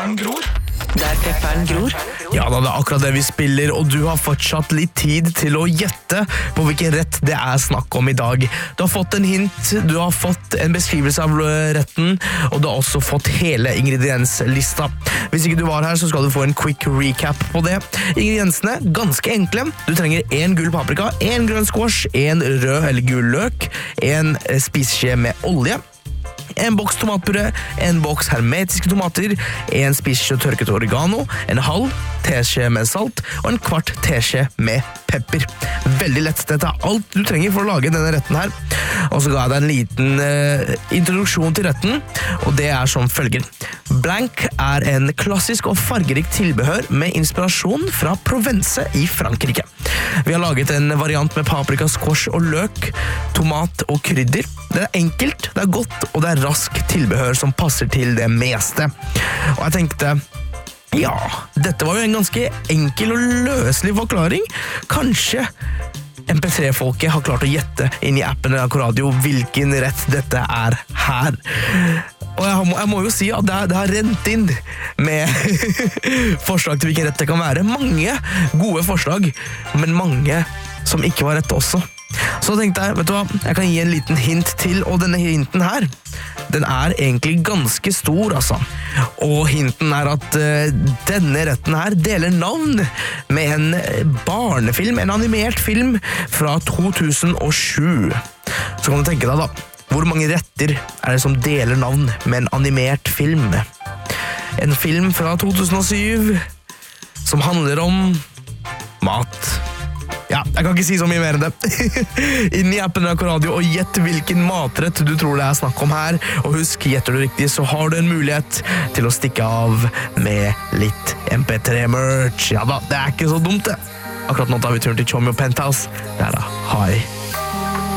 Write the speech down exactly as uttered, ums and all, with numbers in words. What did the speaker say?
pepperen gror. Der pepperen gror. Ja da, det er akkurat det vi spiller, og du har fortsatt litt tid til å gjette på hvilken rett det er snakk om i dag. Du har fått en hint, du har fått en beskrivelse av retten, og du har også fått hele ingredienslista. Hvis ikke du var her, så skal du få en quick recap på det. Ingrediensene, ganske enkle. Du trenger en gul paprika, en grønn squash, en rød eller gul løk, en spiseskje med olje, en boks tomatpuré, en boks hermetiske tomater, en spiseskje tørket oregano, en halv teskje med salt og en kvart teskje med pepper. Veldig lett. Dette er alt du trenger for å lage denne retten her. Og så ga jeg deg en liten eh, introduksjon til retten, og det er som følger. Blanc er en klassisk og fargerik tilbehør med inspirasjon fra Provence i Frankrike. Vi har laget en variant med paprika, squash og løk, tomat og krydder. Det er enkelt, det er godt, og det er rask tilbehør som passer til det meste. Og jeg tenkte, ja, dette var jo en ganske enkel og løselig forklaring. Kanskje M P tre-folket har klart å gjette inn i appen N R K Radio hvilken rett dette er her. Og jeg må, jeg må jo si at det, det har rent inn med forslag til hvilken rett det kan være. Mange gode forslag, men mange som ikke var rett også. Så tenkte jeg, vet du hva, jeg kan gi en liten hint til, og denne hinten her, den er egentlig ganske stor, altså. Og hinten er at uh, denne retten her deler navn med en barnefilm, en animert film fra to tusen og sju. Så kan du tenke deg da, hvor mange retter er det som deler navn med en animert film? En film fra to tusen og syv som handler om mat. Ja, jeg kan ikke si så mye mer enn det. Inn i appen N R K Radio og gjett hvilken matrett du tror det er snakk om her. Og husk, gjetter du riktig, så har du en mulighet til å stikke av med litt M P tre-merch. Ja da, det er ikke så dumt det. Akkurat nå tar vi turen til Tjommi og Penthouse. Det er da High